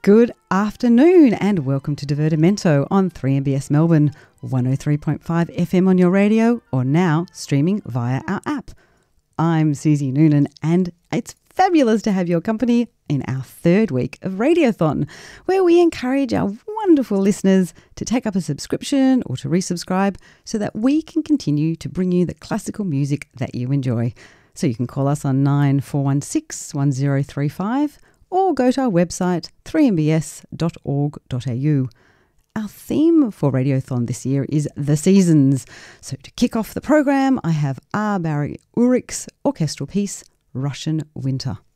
Good afternoon and welcome to Divertimento on 3MBS Melbourne, 103.5 FM on your radio or now streaming via our app. I'm Susie Noonan and it's fabulous to have your company in our third week of Radiothon, where we encourage our wonderful listeners to take up a subscription or to resubscribe so that we can continue to bring you the classical music that you enjoy. So you can call us on 9416 1035 or go to our website 3mbs.org.au. Our theme for Radiothon this year is The Seasons. So to kick off the program, I have R. Barry Ulrich's orchestral piece, Russian Winter.